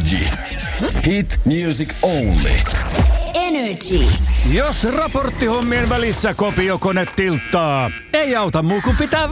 Energy. Hit music only. Energy. Jos raporttihommien välissä kopiokone tilttaa, ei auta muu kuin pitää